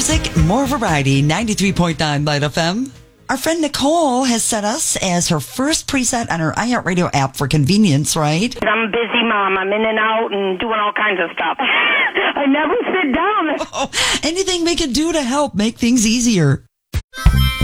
music, more variety. 93.9 Light FM. Our friend Nicole has set us as her first preset on her iHeartRadio app for convenience, right? I'm a busy mom. I'm in and out and doing all kinds of stuff. I never sit down. Oh, anything we can do to help make things easier.